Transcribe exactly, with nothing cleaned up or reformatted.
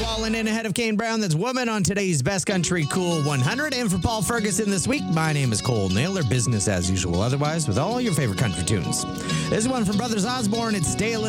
falling in ahead of Kane Brown. That's Woman on today's Best Country Cool one hundred. And for Paul Ferguson this week, my name is Cole Naylor. Business as usual otherwise with all your favorite country tunes. This is one from Brothers Osborne. It's Stay a Little